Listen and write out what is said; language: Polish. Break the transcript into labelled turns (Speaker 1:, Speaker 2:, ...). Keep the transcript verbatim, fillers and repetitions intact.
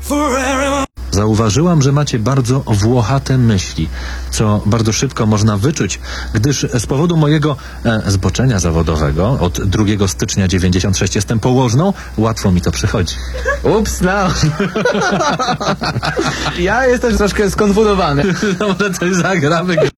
Speaker 1: Zauważyłam, że macie bardzo włochate myśli, co bardzo szybko można wyczuć, gdyż z powodu mojego e, zboczenia zawodowego od drugiego stycznia dziewięćdziesiąt sześć jestem położną, łatwo mi to przychodzi.
Speaker 2: Ups, no. Ja jestem troszkę skonfundowany.
Speaker 1: No może coś zagramy.